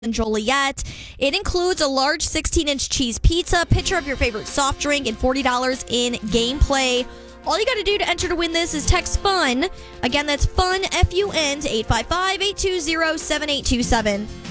in Joliet. It includes a large 16-inch cheese pizza, picture of your favorite soft drink, and $40 in gameplay. All you got to do to enter to win this is text FUN. Again, that's FUN, F-U-N, to 855-820-7827.